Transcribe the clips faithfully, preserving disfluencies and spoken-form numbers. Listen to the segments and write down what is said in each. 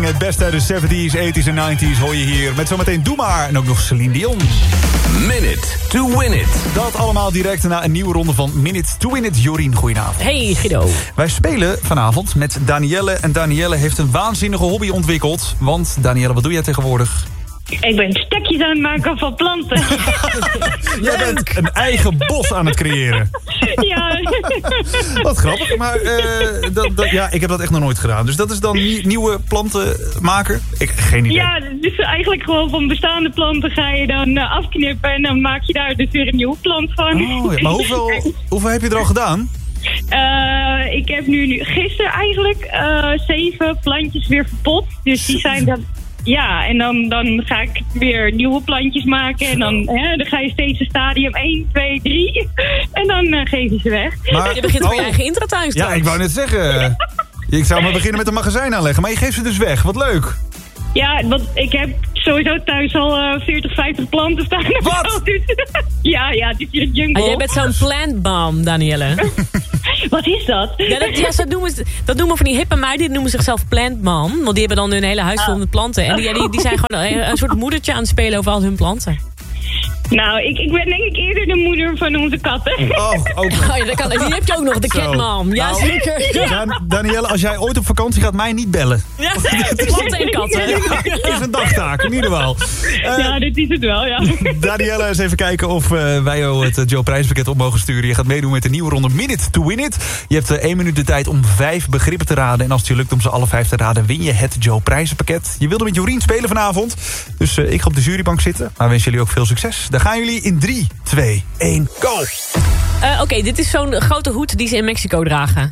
Het beste uit de zeventies, tachtiger en negentiger hoor je hier. Met zometeen Doe Maar en ook nog Celine Dion. Minute to Win It. Dat allemaal direct na een nieuwe ronde van Minute to Win It. Jorien, goedenavond. Hey Guido. Wij spelen vanavond met Danielle. En Danielle heeft een waanzinnige hobby ontwikkeld. Want Danielle, wat doe jij tegenwoordig? Ik ben stekjes aan het maken van planten. Jij bent een eigen bos aan het creëren. Ja. Wat grappig, maar uh, dat, dat, ja, ik heb dat echt nog nooit gedaan. Dus dat is dan nie, nieuwe planten maken? Ik geen idee. Ja, dus eigenlijk gewoon van bestaande planten ga je dan uh, afknippen... en dan maak je daar dus weer een nieuwe plant van. Oh, ja, maar hoeveel, hoeveel heb je er al gedaan? Uh, ik heb nu, nu gisteren eigenlijk uh, zeven plantjes weer verpot. Dus die zijn dan... Ja, en dan, dan ga ik weer nieuwe plantjes maken. En dan, hè, dan ga je steeds een stadium één, twee, drie. En dan uh, geef je ze weg. Maar je begint voor je eigen intratuin. Ja, ik wou net zeggen. Ik zou maar beginnen met een magazijn aanleggen. Maar je geeft ze dus weg. Wat leuk. Ja, want ik heb sowieso thuis al uh, veertig, vijftig planten staan. Wat? Dus, ja, ja, het is hier een jungle. Ah, jij bent zo'n plantbom, Danielle. Wat is dat? Ja, dat, ja, dat, noemen, dat noemen van die hippe meiden, die noemen zichzelf plantmom. Want die hebben dan hun hele huis vol met planten. En die, die, die zijn gewoon een, een soort moedertje aan het spelen over al hun planten. Nou, ik, ik ben denk ik eerder de moeder van onze katten. Oh, ook. Oh, ja, dat kan, die heb je ook nog, de catmom. Ja, nou, zeker. Ja. Dan, Danielle, als jij ooit op vakantie gaat, mij niet bellen. Ja, planten en katten. Ja, het is een dagtaak, in ieder geval. Uh, ja, dit is het wel, ja. Danielle, eens even kijken of uh, wij jou het uh, Joe prijspakket op mogen sturen. Je gaat meedoen met de nieuwe ronde Minute to Win It. Je hebt uh, één minuut de tijd om vijf begrippen te raden. En als het je lukt om ze alle vijf te raden, win je het Joe prijzenpakket. Je wilde met Jorien spelen vanavond. Dus uh, ik ga op de jurybank zitten. Maar wens jullie ook veel succes. Daar gaan jullie in drie, twee, één, go! Uh, Oké, okay, dit is zo'n grote hoed die ze in Mexico dragen.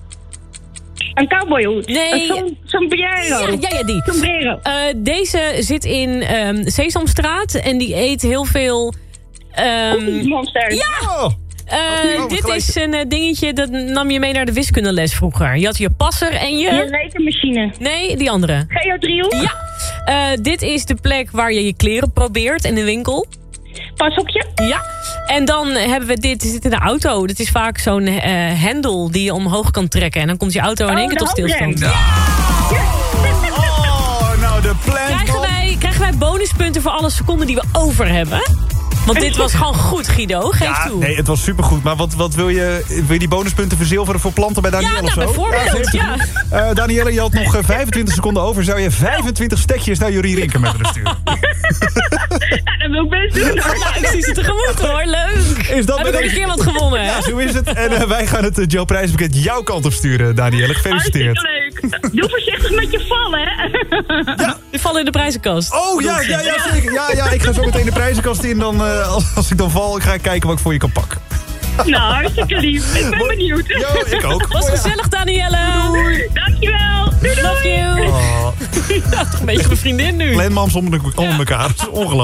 Een cowboyhoed. Nee. Een sombrero. Ja, ja, ja, die. Sombrero. Uh, deze zit in um, Sesamstraat en die eet heel veel... Um, Monster. Ja! Oh. Uh, oh, dit gelijk. is een uh, dingetje, dat nam je mee naar de wiskundeles vroeger. Je had je passer en je... Je rekenmachine. Nee, die andere. Geodriehoek. Ja. Uh, dit is de plek waar je je kleren probeert in de winkel. Pashokje. Ja. En dan hebben we dit, dit zit in de auto. Dit is vaak zo'n uh, hendel die je omhoog kan trekken. En dan komt je auto in Oh, één keer de tot stilstand. handrem. Oh, nou de plant. Krijgen wij, krijgen wij bonuspunten voor alle seconden die we over hebben? Want dit was gewoon goed, Guido. Geef Ja, toe. nee, het was supergoed. Maar wat, wat wil je? Wil je die bonuspunten verzilveren voor planten bij Danielle Ja, of nou, zo? bijvoorbeeld, ja. Uh, Danielle, je had nog uh, vijfentwintig seconden over. Zou je vijfentwintig stekjes naar Jorien Rinken willen sturen? Ja, dat wil ik best doen. Nou, ik zie ze tegemoet hoor, leuk. Is dat Heb ik nog een keer wat gewonnen, hè? Ja, zo is het. En uh, wij gaan het uh, Joe prijzenpakket jouw kant op sturen, Danielle. Gefeliciteerd. Hartstikke leuk. Doe voorzichtig met je vallen, hè. Ja. Die vallen in de prijzenkast. Oh, ja, ja, ja, zeker. Ja, ja, ik ga zo meteen de prijzenkast in. Dan, uh, als, als ik dan val, ga ik kijken wat ik voor je kan pakken. Nou, hartstikke lief. Ik ben benieuwd. Jo, ik ook. Was gezellig, Danielle. Doei. Dankjewel. Doei, doei. Love you. Oh. Toch een beetje mijn vriendin nu. Plantmams onder, onder elkaar. Dat is ongelooflijk.